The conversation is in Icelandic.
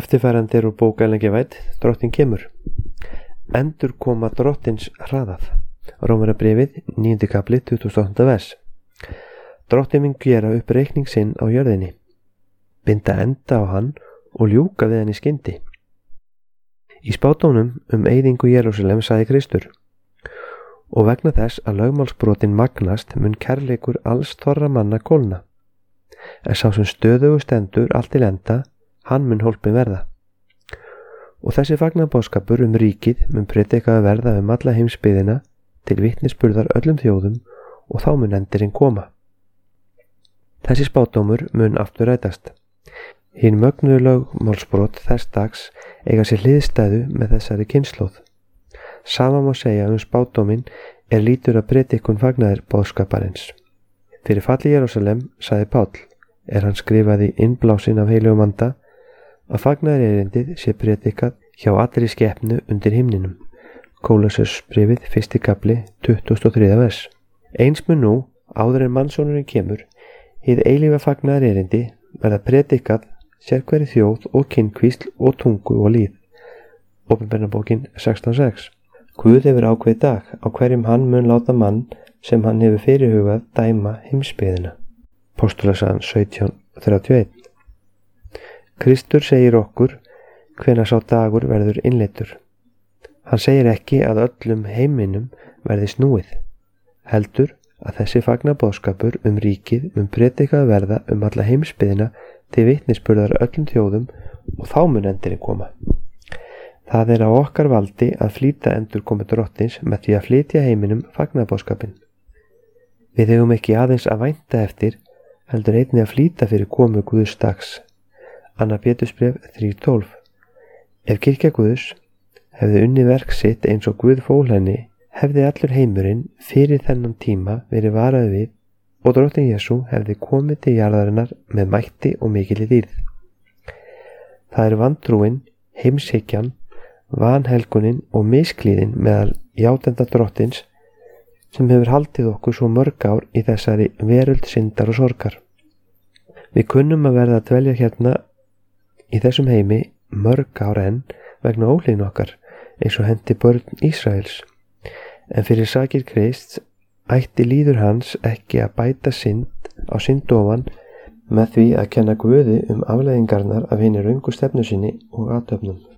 Eftirfærandi úr bók Erlengi Drottinn kemur. Endur koma Drottins hraðað. Rómarabréfið 9. kapli 28. vers. Drottinn mun gera upp reikning sinn á jörðinni, binda enda á hann og ljúka við hann í skyndi. Í spádómnum eyðingu Jerúsalem sagði Kristur: og vegna þess að lögmálsbrotin magnast mun kærleikur alls þorra manna kólna. En sá sem stöðugu stendur allt til enda, hann mun hólpin verða. Og þessi fagnaðarboðskapur ríkið mun predikaður verða alla heimsbyggðina til vitnisburðar öllum þjóðum, og þá mun endirinn koma. Þessi spádómur mun aftur rætast. Hin mögnuðu lögmálsbrot þess dags eiga sér hliðstæðu með þessari kynslóð. Sama má segja spádóminn lítur að predikun fagnaðarboðskaparins. Fyrir falli Jerúsalem, sagði Páll, hann skrifaði innblásinn af heilugum anda, að fagnaðarerindið sé predikað hjá allri skepnu undir himninum. Kólossarsbréfið 1. kapli 23. vers. Eins mun nú, áður en mannssonurinn kemur, hið eilífa fagnaðarerindi verða predikað sérhverri þjóð og kynkvísl og tungu og lýð. Opinberunarbókin 16:6. Guð hefur ákveðið dag á hverjum hann mun láta mann sem hann hefur fyrirhugað dæma heimsbyggðina. Póstulasagan 17:31. Kristur segir okkur hvenær sá dagur verður innleiddur. Hann segir ekki að öllum heiminum verði snúið, heldur að þessi fagnaðarboðskapur ríkið mun predikað verða alla heimsbyggðina til vitnisburðar öllum þjóðum, og þá mun endirinn koma. Það á okkar valdi að flýta endurkomu Drottins með því að flytja heiminum fagnaðarboðskapinn. Við eigum ekki aðeins að vænta eftir, heldur einnig að flýta fyrir komu Guðs dags. Annar Pétursbréf 3:12. Ef kirkja Guðs hefði unnið verk sitt eins og Guð fól henni, hefði allur heimurinn fyrir þennan tíma verið varaður við, og Drottinn Jesú hefði komið til jarðarinnar með mætti og mikilli dýrð. Það vantrúin, heimshyggjan, vanhelgunin og misklíðin meðal játenda Drottins sem hefur haldið okkur svo mörg ár í þessari veröld syndar og sorgar. Við kunnum að verða að dvelja hérna í þessum heimi mörg ár enn vegna óhlýðni okkar, eins og henti börn Ísraels. En fyrir sakir Krists ætti líður hans ekki að bæta synd á synd ofan með því að kenna Guði afleiðingarnar af hinni röngu stefnu sinni og athöfnum.